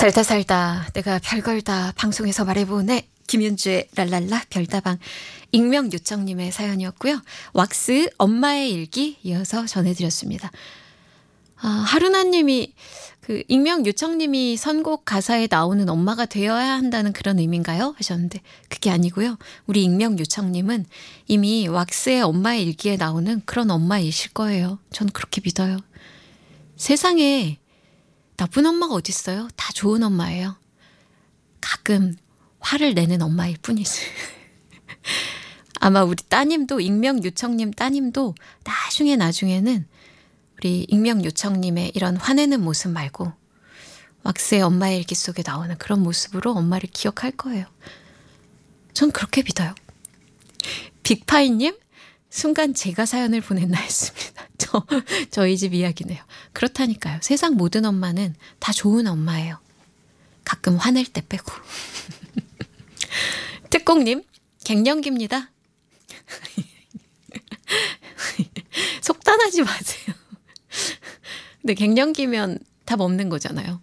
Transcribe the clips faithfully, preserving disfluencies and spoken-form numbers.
살다 살다 내가 별걸 다 방송에서 말해보네. 김윤주의 랄랄라 별다방. 익명 요청님의 사연이었고요. 왁스 엄마의 일기 이어서 전해드렸습니다. 아, 하루나님이 그 익명 요청님이 선곡 가사에 나오는 엄마가 되어야 한다는 그런 의미인가요? 하셨는데 그게 아니고요. 우리 익명 요청님은 이미 왁스의 엄마의 일기에 나오는 그런 엄마이실 거예요. 전 그렇게 믿어요. 세상에 나쁜 엄마가 어딨어요? 다 좋은 엄마예요. 가끔 화를 내는 엄마일 뿐이지. 아마 우리 따님도 익명 요청님 따님도 나중에 나중에는 우리 익명 요청님의 이런 화내는 모습 말고 왁스의 엄마의 일기 속에 나오는 그런 모습으로 엄마를 기억할 거예요. 전 그렇게 믿어요. 빅파이님, 순간 제가 사연을 보냈나 했습니다. 저, 저희 집 이야기네요. 그렇다니까요. 세상 모든 엄마는 다 좋은 엄마예요. 가끔 화낼 때 빼고. 특공님, 갱년기입니다. 속단하지 마세요. 근데 갱년기면 답 없는 거잖아요.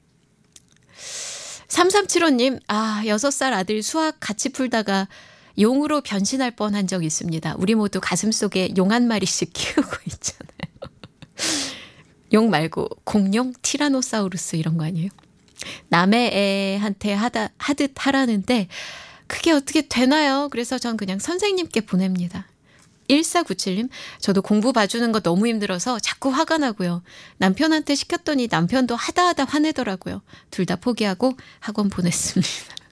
삼삼칠오님, 아, 여섯 살 아들 수학 같이 풀다가 용으로 변신할 뻔한 적 있습니다. 우리 모두 가슴속에 용 한 마리씩 키우고 있잖아요. 용 말고 공룡, 티라노사우루스 이런 거 아니에요? 남의 애한테 하다, 하듯 하라는데 그게 어떻게 되나요? 그래서 전 그냥 선생님께 보냅니다. 일사구칠님, 저도 공부 봐주는 거 너무 힘들어서 자꾸 화가 나고요. 남편한테 시켰더니 남편도 하다 하다 화내더라고요. 둘 다 포기하고 학원 보냈습니다.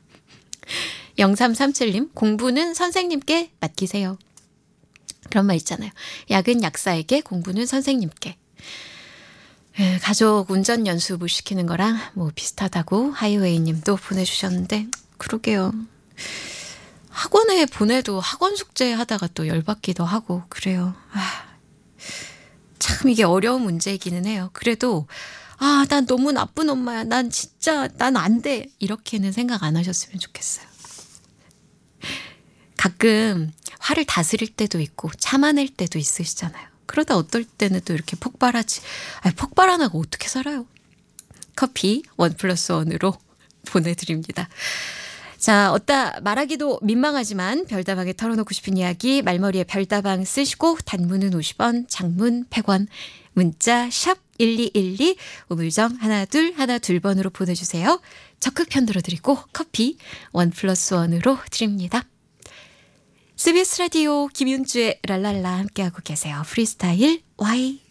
영삼삼칠님, 공부는 선생님께 맡기세요. 그런 말 있잖아요. 약은 약사에게, 공부는 선생님께. 에, 가족 운전 연수 못 시키는 거랑 뭐 비슷하다고 하이웨이님도 보내주셨는데 그러게요. 학원에 보내도 학원 숙제 하다가 또 열받기도 하고 그래요. 아, 참 이게 어려운 문제이기는 해요. 그래도 아, 난 너무 나쁜 엄마야. 난 진짜 난 안 돼. 이렇게는 생각 안 하셨으면 좋겠어요. 가끔 화를 다스릴 때도 있고 참아낼 때도 있으시잖아요. 그러다 어떨 때는 또 이렇게 폭발하지. 아니, 폭발 안 하고 어떻게 살아요? 커피 원 플러스 원으로 보내드립니다. 자, 어따 말하기도 민망하지만 별다방에 털어놓고 싶은 이야기 말머리에 별다방 쓰시고 단문은 오십 원, 장문 백 원, 문자 샵 일이일이, 우물정 하나 둘 하나 둘 번으로 보내주세요. 적극 편들어드리고 커피 원 플러스 원으로 드립니다. 씨비에스 라디오 김윤주의 랄랄라 함께하고 계세요. 프리스타일 Y.